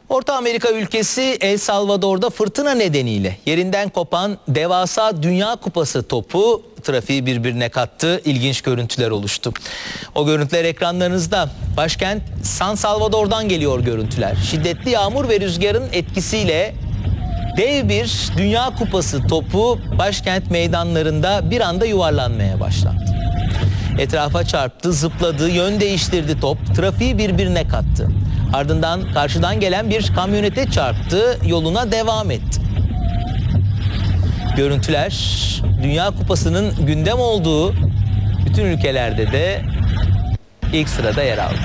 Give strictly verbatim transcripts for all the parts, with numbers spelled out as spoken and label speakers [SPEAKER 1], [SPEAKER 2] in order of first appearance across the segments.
[SPEAKER 1] Orta Amerika ülkesi El Salvador'da fırtına nedeniyle yerinden kopan devasa Dünya Kupası topu trafiği birbirine kattı. İlginç görüntüler oluştu. O görüntüler ekranlarınızda. Başkent San Salvador'dan geliyor görüntüler. Şiddetli yağmur ve rüzgarın etkisiyle dev bir Dünya Kupası topu başkent meydanlarında bir anda yuvarlanmaya başlandı. Etrafa çarptı, zıpladı, yön değiştirdi top, trafiği birbirine kattı. Ardından karşıdan gelen bir kamyonete çarptı, yoluna devam etti. Görüntüler Dünya Kupası'nın gündem olduğu bütün ülkelerde de ilk sırada yer aldı.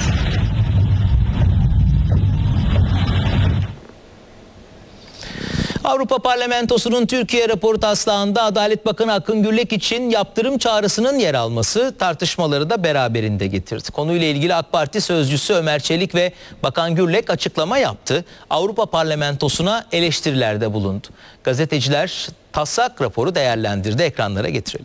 [SPEAKER 1] Avrupa Parlamentosu'nun Türkiye raporu taslağında Adalet Bakanı Akın Gürlek için yaptırım çağrısının yer alması tartışmaları da beraberinde getirdi. Konuyla ilgili AK Parti sözcüsü Ömer Çelik ve Bakan Gürlek açıklama yaptı. Avrupa Parlamentosu'na eleştirilerde bulundu. Gazeteciler taslak raporu değerlendirdi. Ekranlara getirelim.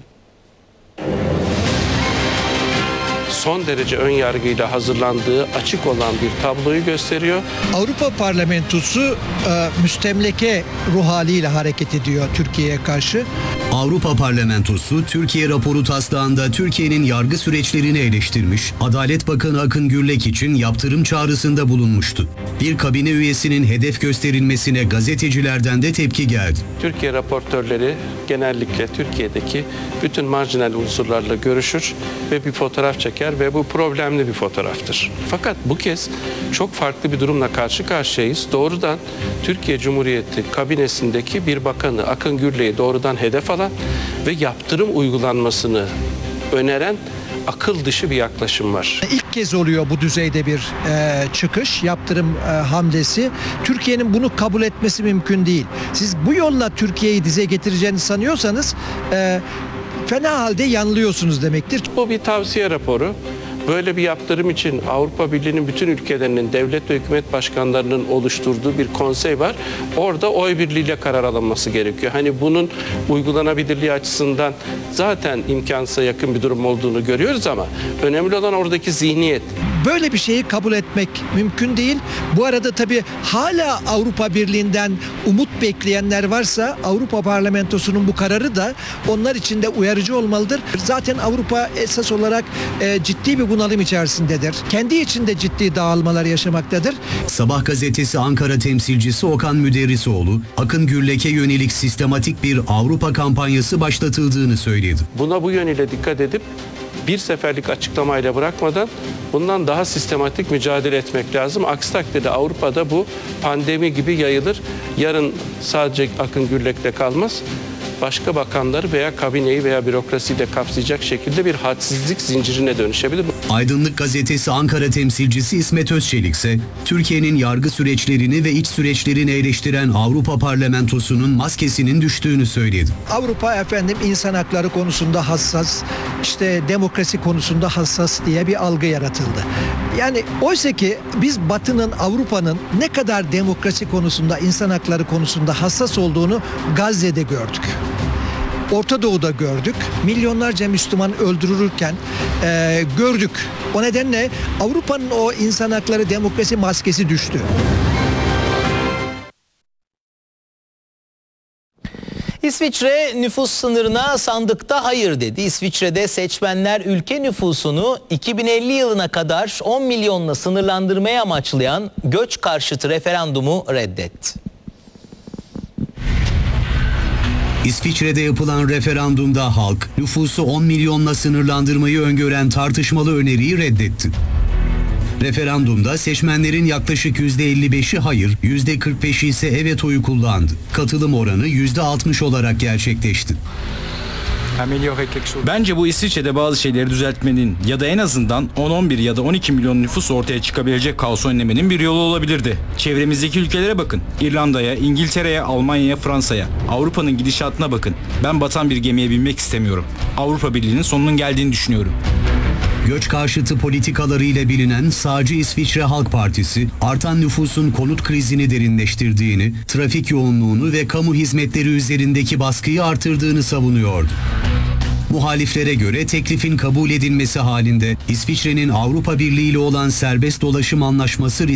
[SPEAKER 2] Son derece ön yargıyla hazırlandığı açık olan bir tabloyu gösteriyor.
[SPEAKER 3] Avrupa Parlamentosu e, müstemleke ruh haliyle hareket ediyor Türkiye'ye karşı.
[SPEAKER 4] Avrupa Parlamentosu Türkiye raporu taslağında Türkiye'nin yargı süreçlerini eleştirmiş, Adalet Bakanı Akın Gürlek için yaptırım çağrısında bulunmuştu. Bir kabine üyesinin hedef gösterilmesine gazetecilerden de tepki geldi.
[SPEAKER 2] Türkiye raportörleri genellikle Türkiye'deki bütün marjinal unsurlarla görüşür ve bir fotoğraf çeker ve bu problemli bir fotoğraftır. Fakat bu kez çok farklı bir durumla karşı karşıyayız. Doğrudan Türkiye Cumhuriyeti kabinesindeki bir bakanı Akın Gürlek'i doğrudan hedef alan ve yaptırım uygulanmasını öneren akıl dışı bir yaklaşım var.
[SPEAKER 3] İlk kez oluyor bu düzeyde bir e, çıkış, yaptırım e, hamlesi. Türkiye'nin bunu kabul etmesi mümkün değil. Siz bu yolla Türkiye'yi dize getireceğini sanıyorsanız e, fena halde yanılıyorsunuz demektir.
[SPEAKER 2] Bu bir tavsiye raporu. Böyle bir yaptırım için Avrupa Birliği'nin bütün ülkelerinin devlet ve hükümet başkanlarının oluşturduğu bir konsey var. Orada oy birliğiyle karar alınması gerekiyor. Hani bunun uygulanabilirliği açısından zaten imkansıza yakın bir durum olduğunu görüyoruz ama önemli olan oradaki zihniyet.
[SPEAKER 3] Böyle bir şeyi kabul etmek mümkün değil. Bu arada tabii hala Avrupa Birliği'nden umut bekleyenler varsa Avrupa Parlamentosu'nun bu kararı da onlar için de uyarıcı olmalıdır. Zaten Avrupa esas olarak e, ciddi bir bunalım içerisindedir. Kendi içinde ciddi dağılmalar yaşamaktadır.
[SPEAKER 4] Sabah gazetesi Ankara temsilcisi Okan Müderrisoğlu, Akın Gürlek'e yönelik sistematik bir Avrupa kampanyası başlatıldığını söyledi.
[SPEAKER 2] Buna bu yönüyle dikkat edip bir seferlik açıklamayla bırakmadan bundan daha sistematik mücadele etmek lazım. Aksi takdirde Avrupa'da bu pandemi gibi yayılır. Yarın sadece Akın Gürlek'le kalmaz. Başka bakanları veya kabineyi veya bürokrasiyi de kapsayacak şekilde bir hadsizlik zincirine dönüşebilir.
[SPEAKER 4] Aydınlık gazetesi Ankara temsilcisi İsmet Özçelik ise Türkiye'nin yargı süreçlerini ve iç süreçlerini eleştiren Avrupa Parlamentosu'nun maskesinin düştüğünü söyledi.
[SPEAKER 3] Avrupa efendim insan hakları konusunda hassas, işte demokrasi konusunda hassas diye bir algı yaratıldı. Yani oysa ki biz Batı'nın, Avrupa'nın ne kadar demokrasi konusunda, insan hakları konusunda hassas olduğunu Gazze'de gördük. Orta Doğu'da gördük. Milyonlarca Müslüman öldürülürken e, gördük. O nedenle Avrupa'nın o insan hakları, demokrasi maskesi düştü.
[SPEAKER 1] İsviçre nüfus sınırına sandıkta hayır dedi. İsviçre'de seçmenler ülke nüfusunu iki bin elli yılına kadar on milyonla sınırlandırmaya amaçlayan göç karşıtı referandumu reddetti.
[SPEAKER 4] İsviçre'de yapılan referandumda halk nüfusu on milyonla sınırlandırmayı öngören tartışmalı öneriyi reddetti. Referandumda seçmenlerin yaklaşık yüzde elli beşi hayır, yüzde kırk beşi ise evet oyu kullandı. Katılım oranı yüzde altmış olarak gerçekleşti.
[SPEAKER 5] Bence bu İsviçre'de bazı şeyleri düzeltmenin ya da en azından on on bir ya da on iki milyon nüfus ortaya çıkabilecek kaosu önlemenin bir yolu olabilirdi. Çevremizdeki ülkelere bakın. İrlanda'ya, İngiltere'ye, Almanya'ya, Fransa'ya. Avrupa'nın gidişatına bakın. Ben batan bir gemiye binmek istemiyorum. Avrupa Birliği'nin sonunun geldiğini düşünüyorum.
[SPEAKER 4] Göç karşıtı politikalarıyla bilinen sağcı İsviçre Halk Partisi, artan nüfusun konut krizini derinleştirdiğini, trafik yoğunluğunu ve kamu hizmetleri üzerindeki baskıyı artırdığını savunuyordu. Muhaliflere göre teklifin kabul edilmesi halinde İsviçre'nin Avrupa Birliği ile olan serbest dolaşım anlaşması